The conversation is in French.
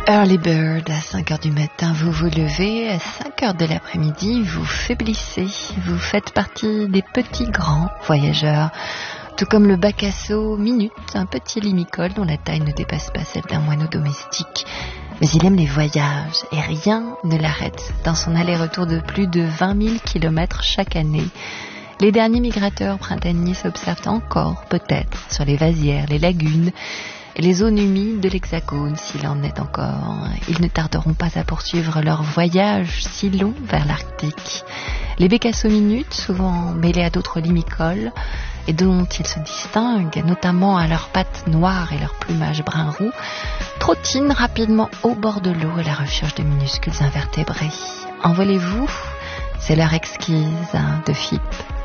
Early bird, à 5 heures du matin, vous vous levez, à 5 heures de l'après-midi, vous faiblissez. Vous faites partie des petits grands voyageurs. Tout comme le bac à seau Minute, un petit limicole dont la taille ne dépasse pas celle d'un moineau domestique. Mais il aime les voyages et rien ne l'arrête dans son aller-retour de plus de 20 000 km chaque année. Les derniers migrateurs printaniers s'observent encore, peut-être, sur les vasières, les lagunes, et les zones humides de l'Hexagone, s'il en est encore. Ils ne tarderont pas à poursuivre leur voyage si long vers l'Arctique. Les bécassos minutes, souvent mêlés à d'autres limicoles, et dont ils se distinguent, notamment à leurs pattes noires et leur plumage brun-roux, trottinent rapidement au bord de l'eau à la recherche de minuscules invertébrés. Envolez-vous, c'est l'heure exquise de FIP.